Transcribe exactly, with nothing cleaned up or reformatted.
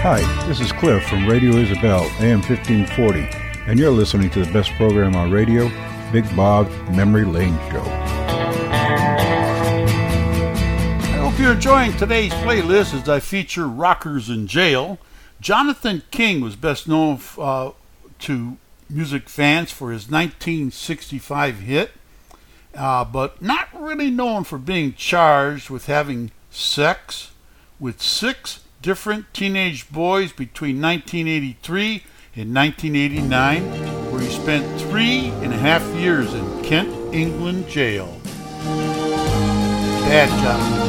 Hi, this is Cliff from Radio Isabel, A M fifteen forty, and you're listening to the best program on radio, Big Bob's Memory Lane Show. I hope you're enjoying today's playlist as I feature rockers in jail. Jonathan King was best known uh, to music fans for his nineteen sixty-five hit, uh, but not really known for being charged with having sex with six different teenage boys between nineteen eighty-three and nineteen eighty-nine, where he spent three and a half years in Kent, England jail. Bad Jonathan